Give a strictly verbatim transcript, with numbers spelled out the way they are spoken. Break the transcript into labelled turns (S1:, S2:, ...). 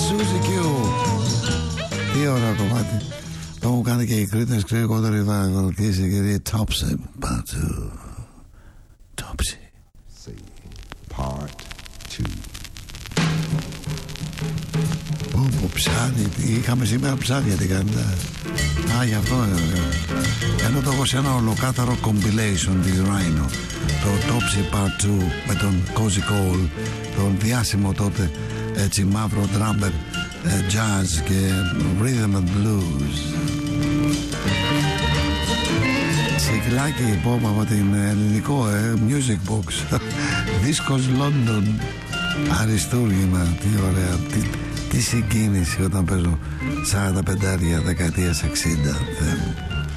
S1: Suzy Q. Τι ωραίο κομμάτι. Το μου κάνει και οι Κρήτες, ξέρει κότερο θα ακολουθήσει η κυρία Topsy. Πατού Topsy
S2: Part two.
S1: Πω πω ψάρι. Είχαμε σήμερα ψάρι γιατί κάνετε. Α, γι' αυτό ε, ενώ το έχω σε ένα ολοκάθαρο compilation της Rhino, το Topsy Part two με τον Cozy Cole, τον διάσημο τότε έτσι μαύρο drummer, ε, jazz και rhythm and blues. Τσικλάκι πόπ από την ελληνικό ε, music box δίσκος London, αριστούργημα. Τι ωραία, τι, τι συγκίνηση όταν παίζω σαράντα πέντε δεκαετίας εξήντα.